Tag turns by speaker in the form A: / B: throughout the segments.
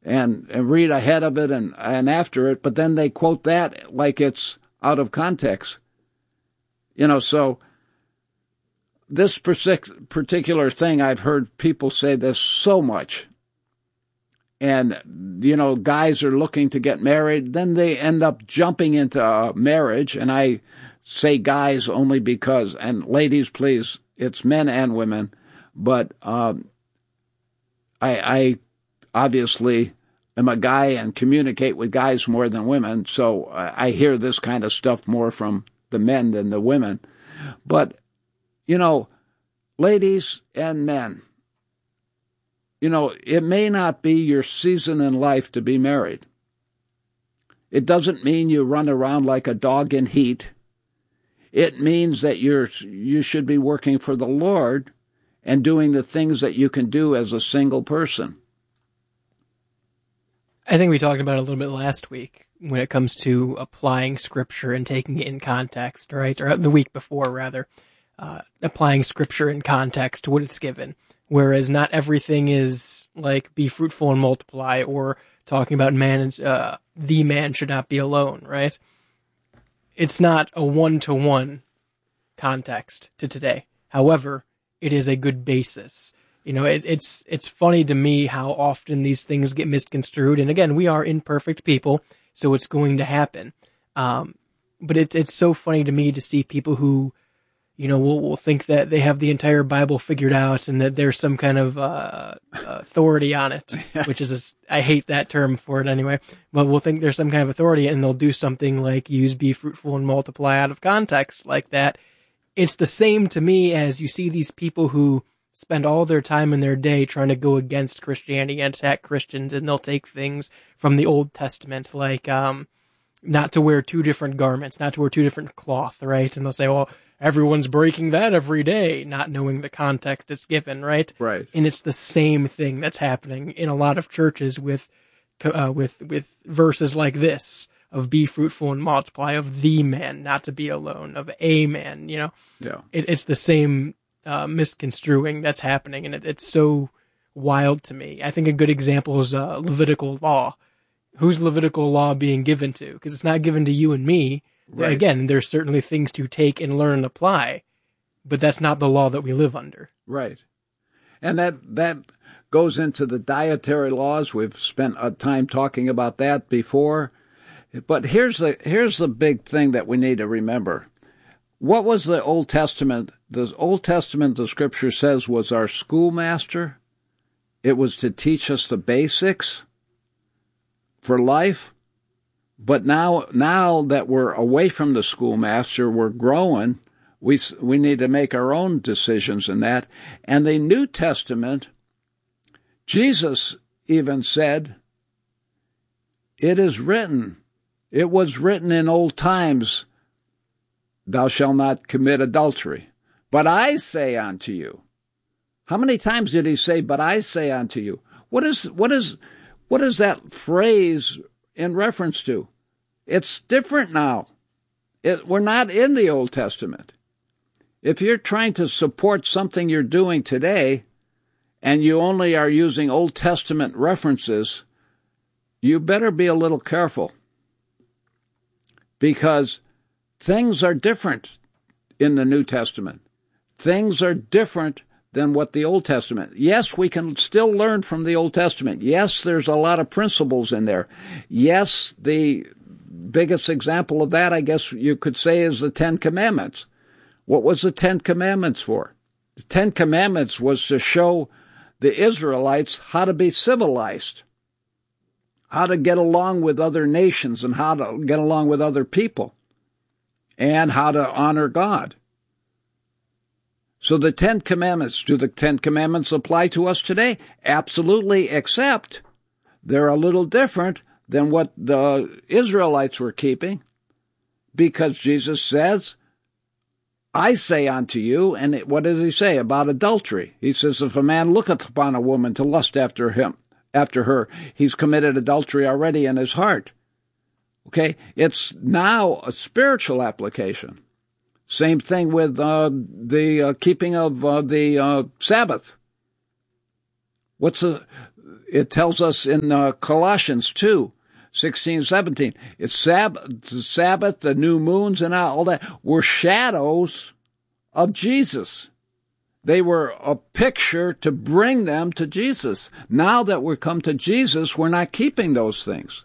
A: and read ahead of it and after it, but then they quote that like it's out of context. So this particular thing, I've heard people say this so much. And, guys are looking to get married, then they end up jumping into marriage. And I say guys only because, and ladies, please, it's men and women. But I obviously am a guy and communicate with guys more than women, so I hear this kind of stuff more from the men than the women. But, ladies and men, it may not be your season in life to be married. It doesn't mean you run around like a dog in heat. It means that you should be working for the Lord and doing the things that you can do as a single person.
B: I think we talked about it a little bit last week when it comes to applying Scripture and taking it in context, right? Or the week before, rather, applying Scripture in context to what it's given. Whereas not everything is like be fruitful and multiply, or talking about the man should not be alone, right? It's not a one-to-one context to today. However, it is a good basis. It's funny to me how often these things get misconstrued. And again, we are imperfect people, so it's going to happen. But it's so funny to me to see people who, will think that they have the entire Bible figured out and that there's some kind of authority on it, which is, I hate that term for it anyway, but we'll think there's some kind of authority and they'll do something like use be fruitful and multiply out of context like that. It's the same to me as you see these people who spend all their time in their day trying to go against Christianity and attack Christians, and they'll take things from the Old Testament, like not to wear two different garments, not to wear two different cloth, right? And they'll say, well, everyone's breaking that every day, not knowing the context it's given, right?
A: Right.
B: And it's the same thing that's happening in a lot of churches with verses like this, of be fruitful and multiply, of the man, not to be alone, of a man, Yeah. It's the same misconstruing that's happening, and it's so wild to me. I think a good example is Levitical law. Who's Levitical law being given to? Because it's not given to you and me. Right. Again, there's certainly things to take and learn and apply, but that's not the law that we live under.
A: Right. And that goes into the dietary laws. We've spent a time talking about that before. But here's the big thing that we need to remember. What was the Old Testament? The Old Testament, the Scripture says, was our schoolmaster. It was to teach us the basics for life. But now that we're away from the schoolmaster, we're growing, we need to make our own decisions in that. And the New Testament, Jesus even said, it is written, it was written in old times, thou shalt not commit adultery. But I say unto you. How many times did he say, but I say unto you? What is that phrase in reference to? It's different now. We're not in the Old Testament. If you're trying to support something you're doing today, and you only are using Old Testament references, you better be a little careful. Because things are different in the New Testament. Things are different than what the Old Testament. Yes, we can still learn from the Old Testament. Yes, there's a lot of principles in there. Yes, the biggest example of that, I guess you could say, is the Ten Commandments. What was the Ten Commandments for? The Ten Commandments was to show the Israelites how to be civilized, how to get along with other nations and how to get along with other people, and how to honor God. So the Ten Commandments, do the Ten Commandments apply to us today? Absolutely, except they're a little different than what the Israelites were keeping, because Jesus says, I say unto you, and what does he say about adultery? He says, if a man looketh upon a woman to lust after her, he's committed adultery already in his heart. Okay, it's now a spiritual application. Same thing with the keeping of the Sabbath. it tells us in Colossians 2:16, 17, it's the Sabbath, the new moons, and all that were shadows of Jesus. They were a picture to bring them to Jesus. Now that we're come to Jesus, we're not keeping those things.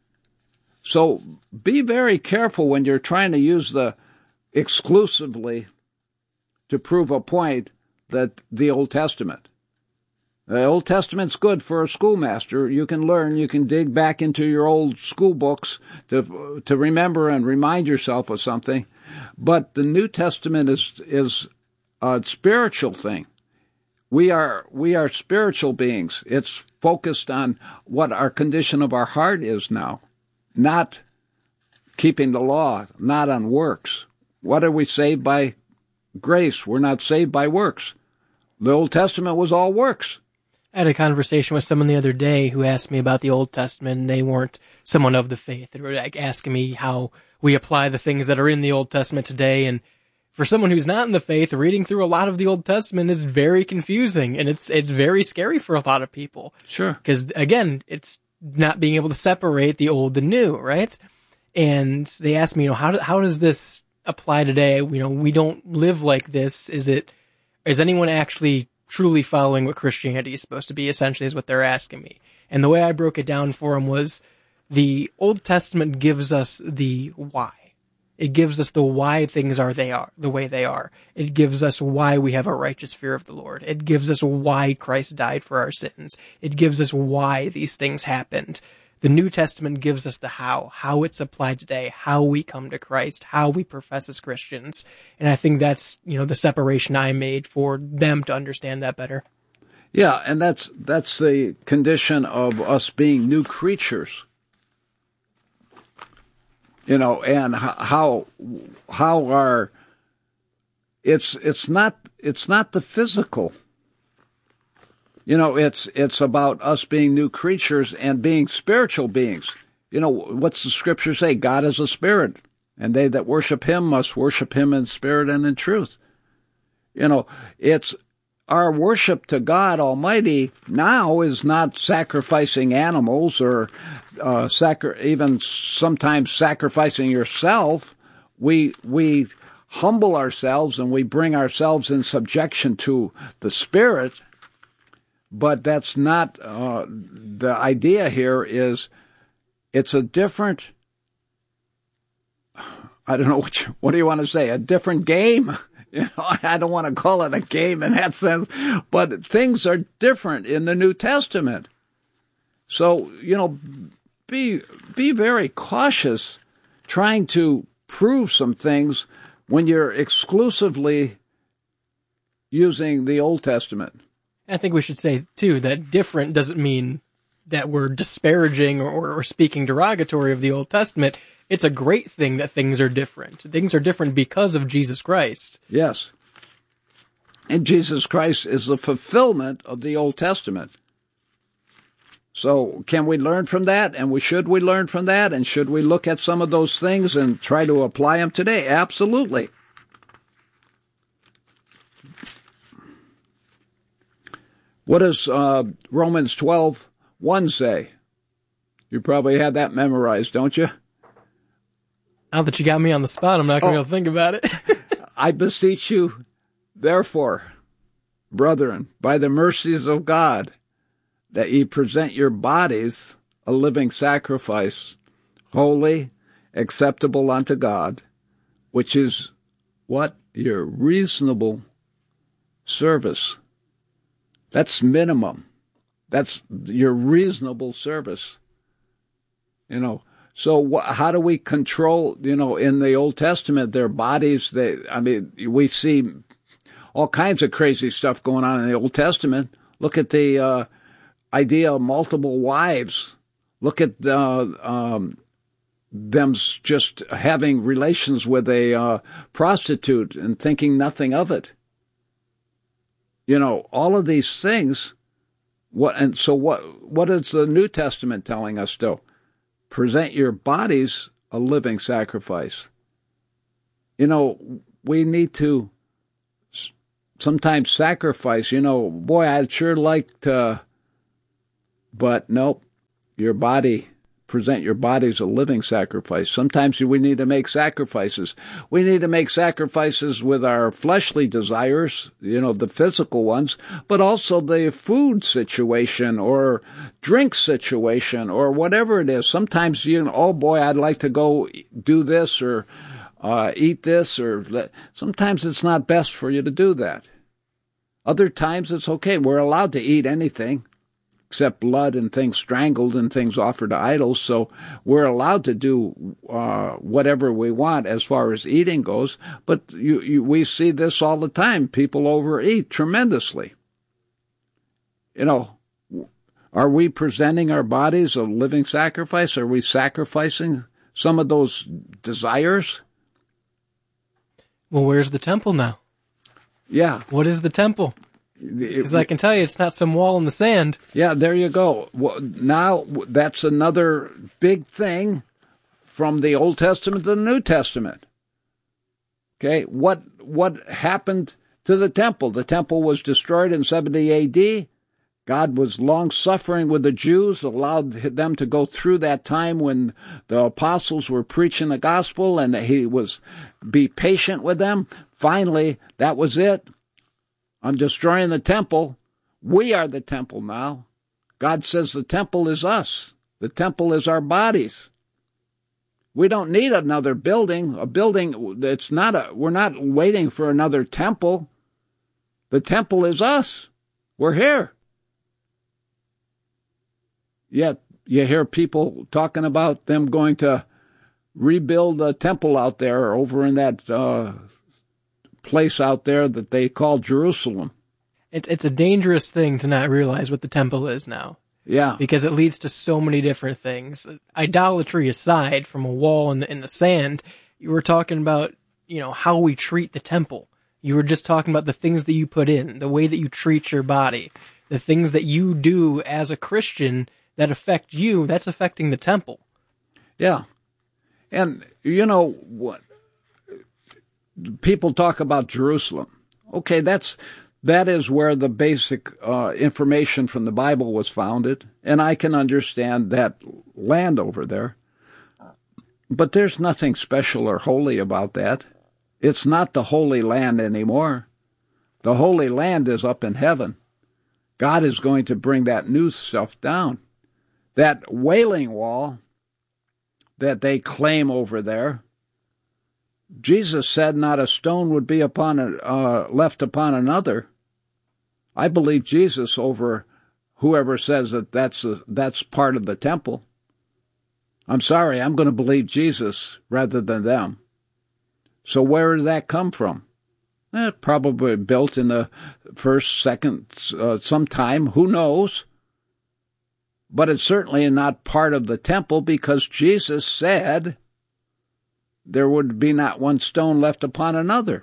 A: So be very careful when you're trying to use the exclusively to prove a point that the Old Testament. The Old Testament's good for a schoolmaster. You can learn, you can dig back into your old school books to remember and remind yourself of something. But the New Testament is a spiritual thing. We are spiritual beings. It's focused on what our condition of our heart is now, not keeping the law, not on works. What are we saved by? Grace. We're not saved by works. The Old Testament was all works.
B: I had a conversation with someone the other day who asked me about the Old Testament, and they weren't someone of the faith. They were asking me how we apply the things that are in the Old Testament today. And for someone who's not in the faith, reading through a lot of the Old Testament is very confusing, and it's very scary for a lot of people.
A: Sure.
B: Because, again, it's not being able to separate the old and new, right? And they asked me, how does this apply today? We don't live like this. Is anyone actually truly following what Christianity is supposed to be, essentially, is what they're asking me. And the way I broke it down for them was the Old Testament gives us the why. It gives us the why things are the way they are. It gives us why we have a righteous fear of the Lord. It gives us why Christ died for our sins. It gives us why these things happened. The New Testament gives us the how it's applied today, how we come to Christ, how we profess as Christians. And I think that's, the separation I made for them to understand that better.
A: Yeah, and that's the condition of us being new creatures. And how our it's not the physical. It's about us being new creatures and being spiritual beings. What's the scripture say? God is a spirit, and they that worship him must worship him in spirit and in truth. It's our worship to God Almighty now is not sacrificing animals or even sometimes sacrificing yourself. We humble ourselves and we bring ourselves in subjection to the Spirit. But that's not the idea here. It's a different, I don't know what do you want to say, a different game. I don't want to call it a game in that sense, but things are different in the New Testament. So, be very cautious trying to prove some things when you're exclusively using the Old Testament.
B: I think we should say, too, that different doesn't mean that we're disparaging or speaking derogatory of the Old Testament. It's a great thing that things are different. Things are different because of Jesus Christ.
A: Yes. And Jesus Christ is the fulfillment of the Old Testament. So can we learn from that? And should we learn from that? And should we look at some of those things and try to apply them today? Absolutely. What does Romans 12:1 say? You probably had that memorized, don't you?
B: Now that you got me on the spot, I'm not going to be able to think about it.
A: I beseech you, therefore, brethren, by the mercies of God, that ye present your bodies a living sacrifice, holy, acceptable unto God, which is what? Your reasonable service. That's minimum. That's your reasonable service. So how do we control, in the Old Testament, their bodies? We see all kinds of crazy stuff going on in the Old Testament. Look at the idea of multiple wives. Look at them just having relations with a prostitute and thinking nothing of it. All of these things. What is the New Testament telling us still? Present your bodies a living sacrifice. We need to sometimes sacrifice. Boy, I'd sure like to But nope, present your body as a living sacrifice. Sometimes we need to make sacrifices. We need to make sacrifices with our fleshly desires, the physical ones, but also the food situation or drink situation or whatever it is. Sometimes, oh boy, I'd like to go do this or eat this, or sometimes it's not best for you to do that. Other times it's okay. We're allowed to eat anything except blood and things strangled and things offered to idols. So we're allowed to do whatever we want as far as eating goes. But we see this all the time. People overeat tremendously. Are we presenting our bodies a living sacrifice? Are we sacrificing some of those desires?
B: Well, where's the temple now?
A: Yeah.
B: What is the temple? Because I can tell you it's not some wall in the sand.
A: Yeah, there you go. Well, now that's another big thing from the Old Testament to the New Testament. Okay, what happened to the temple? The temple was destroyed in 70 A.D. God was long-suffering with the Jews, allowed them to go through that time when the apostles were preaching the gospel, and that he was be patient with them. Finally, that was it. I'm destroying the temple. We are the temple now. God says the temple is us. The temple is our bodies. We don't need another building. A building, we're not waiting for another temple. The temple is us. We're here. Yet you hear people talking about them going to rebuild a temple out there over in that place out there that they call Jerusalem.
B: It's a dangerous thing to not realize what the temple is now.
A: Yeah.
B: Because it leads to so many different things. Idolatry aside, from a wall in the sand, you were talking about, how we treat the temple. You were just talking about the things that you put in, the way that you treat your body, the things that you do as a Christian that affect you, that's affecting the temple.
A: Yeah. And what? People talk about Jerusalem. Okay, that is where the basic information from the Bible was founded, and I can understand that land over there. But there's nothing special or holy about that. It's not the Holy Land anymore. The Holy Land is up in heaven. God is going to bring that new stuff down. That Wailing Wall that they claim over there, Jesus said not a stone would be left upon another. I believe Jesus over whoever says that that's part of the temple. I'm sorry, I'm going to believe Jesus rather than them. So where did that come from? Probably built in the first, second, sometime. Who knows? But it's certainly not part of the temple because Jesus said there would be not one stone left upon another.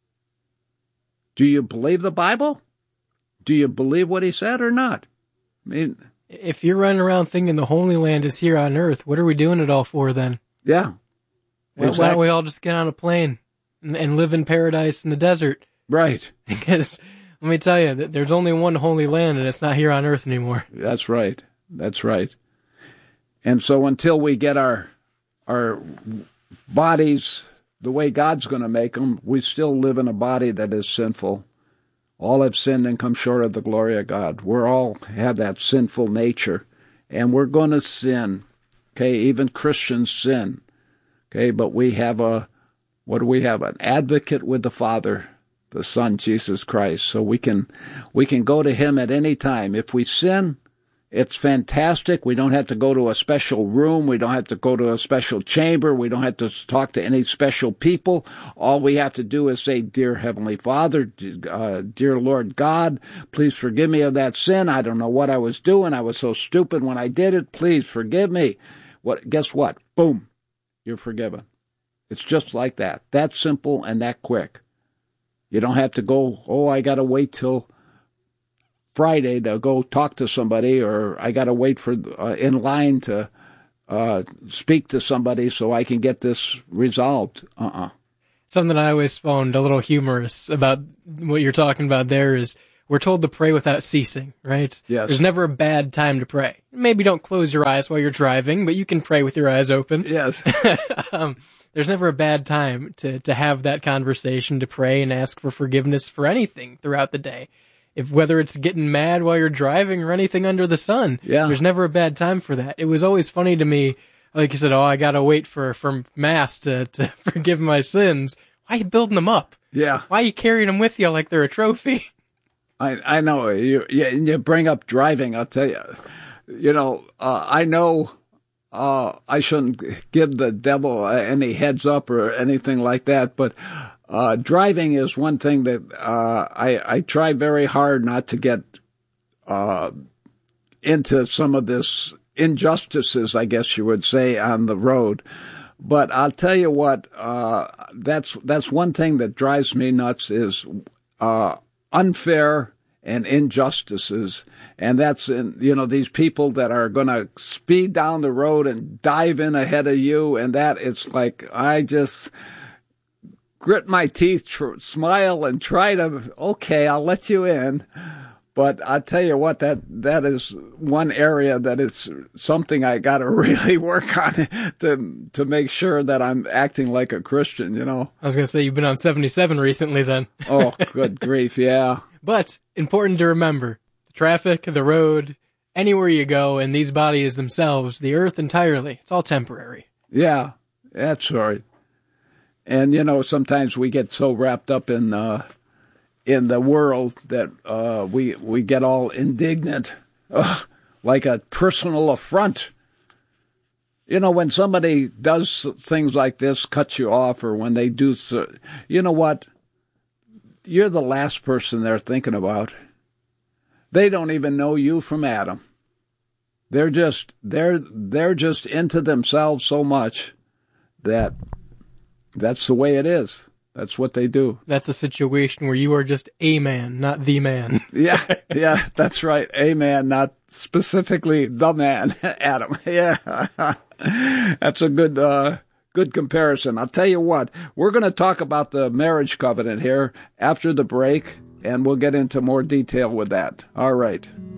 A: Do you believe the Bible? Do you believe what he said or not? I mean,
B: if you're running around thinking the Holy Land is here on earth, what are we doing it all for then?
A: Yeah.
B: Why don't we all just get on a plane and live in paradise in the desert?
A: Right.
B: Because let me tell you, there's only one Holy Land and it's not here on earth anymore.
A: That's right. That's right. And so until we get our bodies the way God's going to make them, we still live in a body that is sinful. All have sinned and come short of the glory of God. We're all have that sinful nature, and we're going to sin. Okay, even Christians sin. Okay, but we have what do we have? An advocate with the Father, the Son, Jesus Christ. So we can go to him at any time. If we sin, it's fantastic. We don't have to go to a special room. We don't have to go to a special chamber. We don't have to talk to any special people. All we have to do is say, Dear Heavenly Father, dear Lord God, please forgive me of that sin. I don't know what I was doing. I was so stupid when I did it. Please forgive me. Guess what? Boom. You're forgiven. It's just like that. That simple and that quick. You don't have to go, I got to wait till Friday to go talk to somebody, or I got to wait for in line to speak to somebody so I can get this resolved.
B: Something I always found a little humorous about what you're talking about there is we're told to pray without ceasing, right?
A: Yes.
B: There's never a bad time to pray. Maybe don't close your eyes while you're driving, but you can pray with your eyes open.
A: Yes.
B: There's never a bad time to have that conversation, to pray and ask for forgiveness for anything throughout the day. Whether it's getting mad while you're driving or anything under the sun, there's never a bad time for that. It was always funny to me, like you said, I gotta wait for Mass to forgive my sins. Why are you building them up?
A: Yeah.
B: Why are you carrying them with you like they're a trophy?
A: I know. You bring up driving, I'll tell you. I know I shouldn't give the devil any heads up or anything like that, but driving is one thing that I try very hard not to get into some of this injustices, I guess you would say, on the road. But I'll tell you what, that's one thing that drives me nuts is unfair and injustices. And that's these people that are going to speed down the road and dive in ahead of you. And that it's like, I just grit my teeth, smile and try to, okay, I'll let you in. But I'll tell you what, that is one area that is something I got to really work on to make sure that I'm acting like a Christian, I
B: was going to say, you've been on 77 recently then.
A: Oh, good grief, yeah.
B: But important to remember, the traffic, the road, anywhere you go, and these bodies themselves, the earth entirely, it's all temporary.
A: Yeah, that's right. And, sometimes we get so wrapped up in the world that we get all indignant, like a personal affront. When somebody does things like this, cuts you off, or when they do, you know what? You're the last person they're thinking about. They don't even know you from Adam. They're just into themselves so much that that's the way it is. That's what they do.
B: That's a situation where you are just a man, not the man.
A: Yeah, that's right. A man, not specifically the man, Adam. Yeah, that's a good comparison. I'll tell you what, we're going to talk about the marriage covenant here after the break, and we'll get into more detail with that. All right.